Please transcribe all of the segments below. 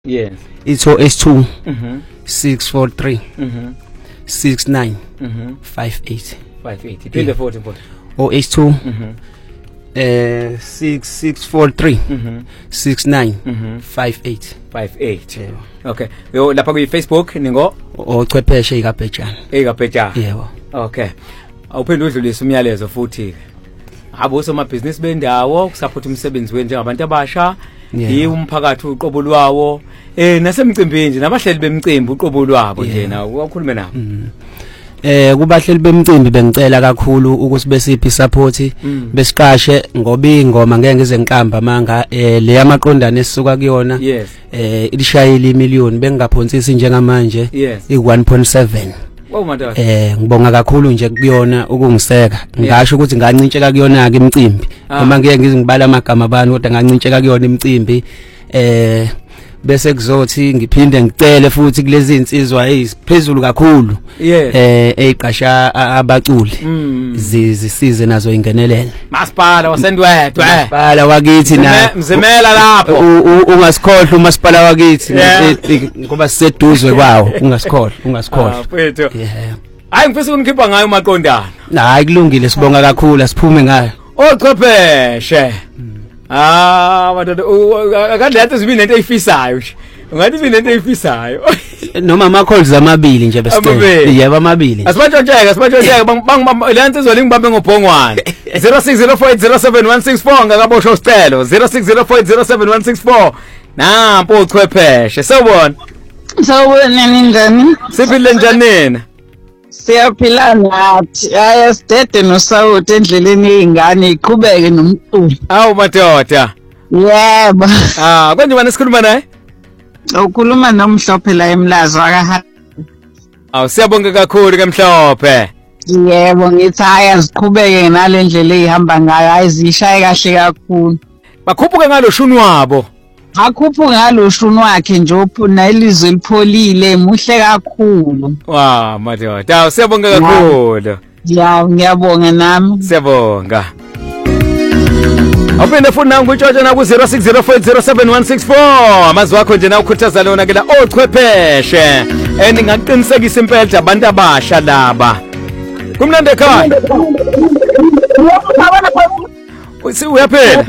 Yes. It's 082 Mhm. 643 Mhm. 69 Mhm. 58 580. Phinde futhi. 082 Mhm. 6643 Mhm. 69 Mhm. 58 58. Okay. Yo lapha ku Facebook ningo ochwepheshe ikabhejana ekaphetshana. yebo. Okay. Awuphinde udlulise umyalezo futhi. Abo somabhizinisi bendawo kusupport umsebenzi wenu njengabantu abasha. Yi umphakathi uqobo lwawo nasemcimbini nje nabahleli bemicimbi uqobo lwabo nje na ukhulume nabo. Kubahleli bemicimbi bengicela kakhulu ukuthi besiphi support besiqashe ngoba ingoma ngeke ngize ngiqamba manga le yamaqondane esisuka kuyona Yes. ilishayile imillion bengingaphonsisi njengamanje Yes. i1.7 Wow madodana. ngibonga kakhulu nje kuyona ukungiseka ngasho ukuthi ngancinceka kuyona ke imicimbi noma ngeke ngizingibala amagama abantu kodwa ngancinceka kuyona imicimbi bese kuzothi ngiphinde ngicele futhi kulezi insizwa eziphezulu kakhulu eziqasha abaculi zisize nazo ingenelele Masipala wasendwedwe masipala wakithi na mzimela lapho ungasikhohle umasipala wakithi ngoba siseduzwe kwawo ungasikhohle mfethu hayi ngifisa ukunikhipha ngayo maqondana hayi kulungile sibonga kakhulu asiphume ngayo ochwepheshe madoda akadle yathi zibini into eyifisayo nje ungathi ibini into eyifisayo noma ama calls amabili nje besicela yebo amabili asibatshontsheke le nsizwa lingibambe ngobhongwane 0604807164 ngakaboshwa usicelo 0604807164 nampo uchwepheshe sawubona ningani siphile njani siyaphila nathi sidede nosawuthi endleleni yezingane iqhubeke nomculo awu madoda yebo konje bani sikhuluma naye ukhuluma nomhlophe la eMlazo akaha siyabonga kakhulu keMhlophe yebo ngithi ziqhubeke nalendlela ehamba ngayo ayizishaye kahle kakhulu bakhuphuke ngaloshuni wabo akhuphuke ngaloshuni wakhe nje ophuna ilizwe elipholile muhle kakhulu madoda siyabonga kakhulu ngiyabonga nami siyabonga Awuphinde futhi nangu utshotshana ku 0604807164 amazi wakho nje na ukhuthaza lona ke la ochwepheshe ngingaqinisekisa impela abantu abasha laba kumnandi ekhaya uyaphela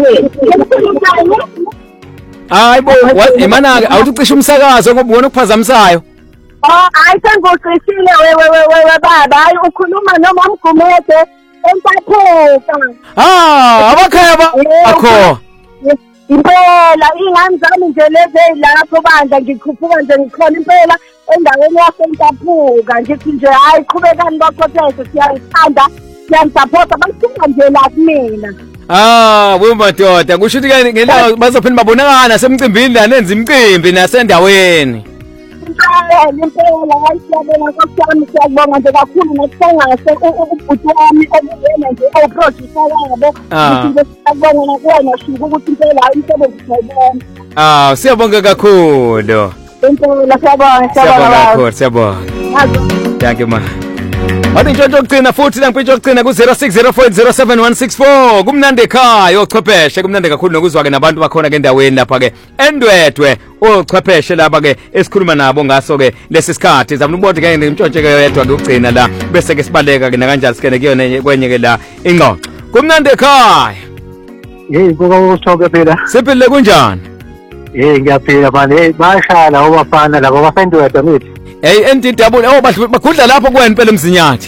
hayibo imana ke awucisha umsakazo ngoba ubona ukuphazamisayo ayisengocishile wewe baba hayi ukhuluma noma umgumede empapheka abakhaya akho impela ingane zami nje lezi lapho bandla ngikhuphuka nje ngikhona impela endaweni yaseNtaphuka ngithi nje hayi qhubekani baqopheshe siyayithanda siyanisupport basifika nje la kumina madoda kusho ukuthi ke ngelanga bazophinda babonakala semcimbini la nenza imicimbi nasendaweni impela ayisiyabona kwami siyabonga nje kakhulu nokuhlangana ubhuti wami obuyena nje oproducer yabo ngithi siyabonga nakuwena shuku ukuthi impela umsebenzi sayibona siyabonga kakhulu impela siyabonga siyabonga thank you ma Wathi intshontsho yokugcina futhi nampintshontsho yokugcina ku 0604807164 kumnandi ekhaya ochwepheshe kumnandi kakhulu nokuzwa ke nabantu bakhona ke endaweni lapha ke endwedwe ochwepheshe laba ke esikhuluma nabo ngaso ke lesi sikhathi zamuna ubode ke intshontsho ke yedwa ke ukugcina la bese ke sibaleka ke kanjalo sikene kuyona kwenye ke la ingxoxo kumnandi ekhaya kuka phela siphile kunjani ngiyaphila manje bashala obafana labo bafendwedwe mithi NTW bakhudla lapho kuwena phela emzinyathi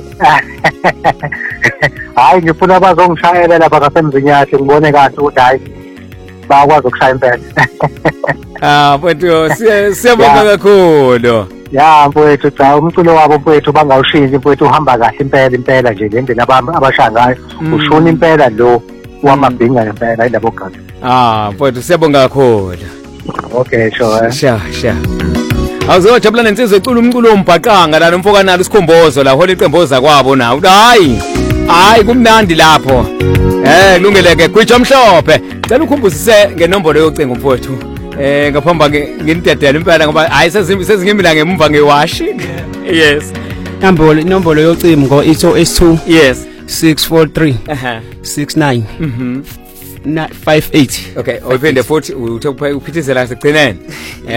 hayi ngifuna bazongishayela lapha ngasemzinyathi ngibone kahle ukuthi hayi bakwazi ukushaya impela mfowethu siyabonga kakhulu mfowethu cha umculo wabo mfowethu bangawushintsha mfowethu uhamba kahle impela nje lendlela abasha ngayo ushona impela lo wamabhinga impela indaba ogazi mfowethu siyabonga kakhulu okay sure Awuzojabula nensizwe ecula umculo ombhaqanga la nomfoka nalo isikhombozo la hola iqemboza kwabo nawo hayi kumnandi lapho kulungeleke gwitsha mhlophe cela ukhumbusise ngenombolo yocingo mfowethu ngaphamba nginidedela impela ngoba hayi sezingimila ngemva ngewashi yes inombolo yocingo ngo 082 yes 643 69 58. Okay, uphinde futhi uphithizela sekugcineni.